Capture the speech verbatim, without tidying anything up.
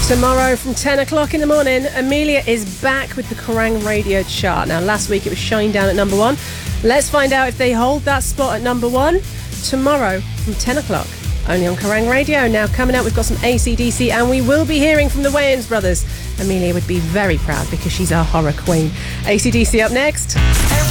Tomorrow from ten o'clock in the morning, Amelia is back with the Kerrang Radio chart. Now, last week it was Shinedown at number one. Let's find out if they hold that spot at number one tomorrow from ten o'clock, only on Kerrang Radio. Now, coming up, we've got some A C D C, and we will be hearing from the Wayans brothers. Amelia would be very proud because she's our horror queen. A C D C up next.